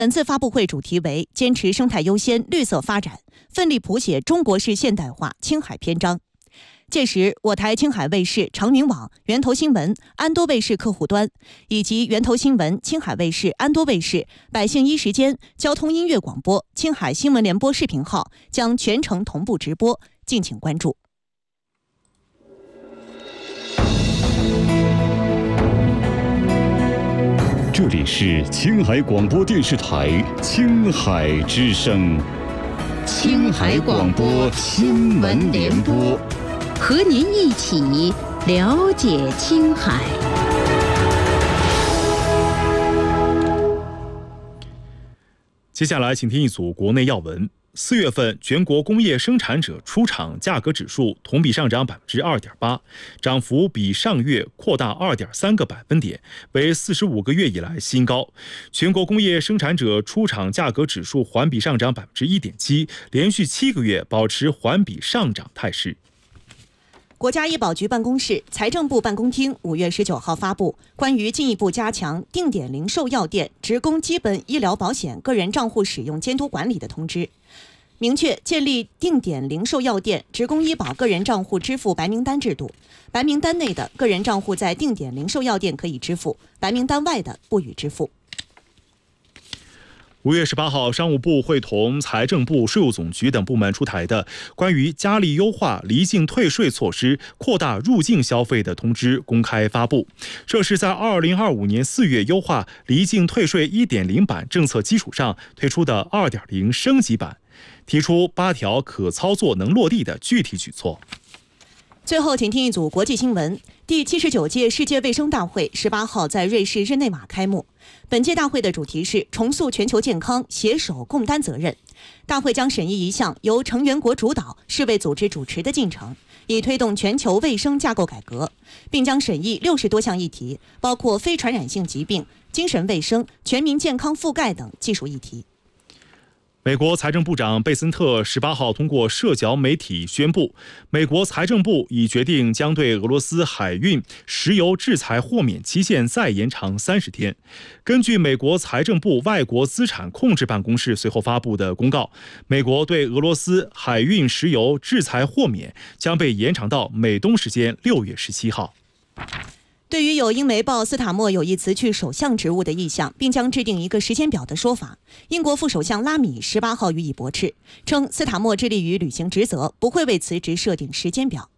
本次发布会主题为坚持生态优先、绿色发展，奋力谱写中国式现代化青海篇章。届时，我台青海卫视、长云网、源头新闻、安多卫视客户端，以及源头新闻、青海卫视、安多卫视、百姓一时间、交通音乐广播、青海新闻联播视频号将全程同步直播，敬请关注。 这里是青海广播电视台青海之声， 青海广播新闻联播，和您一起了解青海。 接下来，请听一组国内要闻。4月份全国工业生产者出厂价格指数同比上涨 2.8%， 涨幅比上月扩大 2.3个百分点，为45个月以来新高。全国工业生产者出厂价格指数环比上涨 1.7%， 连续7个月保持环比上涨态势。 国家医保局办公室、财政部办公厅5月19号发布关于进一步加强定点零售药店职工基本医疗保险个人账户使用监督管理的通知，明确建立定点零售药店职工医保个人账户支付白名单制度，白名单内的个人账户在定点零售药店可以支付，白名单外的不予支付。 5月18号，商务部会同财政部、税务总局等部门出台的关于加力优化离境退税措施、扩大入境消费的通知公开发布。这是在2025年4月优化离境退税 1.0 版政策基础上推出的 2.0 升级版，提出8条可操作能落地的具体举措。 最后，请听一组国际新闻。第79届世界卫生大会18号在瑞士日内瓦开幕。本届大会的主题是重塑全球健康，携手共担责任。大会将审议一项由成员国主导、世卫组织主持的进程，以推动全球卫生架构改革，并将审议60多项议题，包括非传染性疾病、精神卫生、全民健康覆盖等技术议题。 美国财政部长贝森特18号通过社交媒体宣布，美国财政部已决定将对俄罗斯海运石油制裁豁免期限再延长30天。根据美国财政部外国资产控制办公室随后发布的公告，美国对俄罗斯海运石油制裁豁免将被延长到美东时间6月17号。 对于有因为鲍斯塔莫有意辞去首相职务的意向，并将制定一个时间表的说法，英国副首相拉米18号予以驳斥，称斯塔莫致力于履行职责，不会为辞职设定时间表。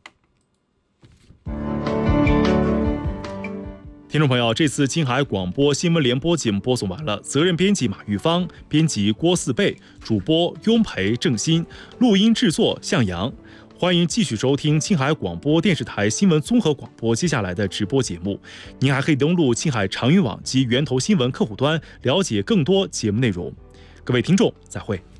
听众朋友，这次青海广播新闻联播节目播送完了，责任编辑马玉芳，编辑郭四贝，主播雍培、郑鑫，录音制作向阳。欢迎继续收听青海广播电视台新闻综合广播接下来的直播节目。您还可以登录青海长云网及源头新闻客户端，了解更多节目内容。各位听众，再会。